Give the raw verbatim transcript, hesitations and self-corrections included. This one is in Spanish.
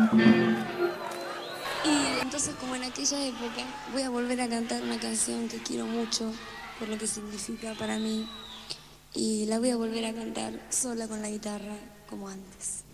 Y entonces, como en aquella época, voy a volver a cantar una canción que quiero mucho, por lo que significa para mí, y la voy a volver a cantar sola con la guitarra, como antes.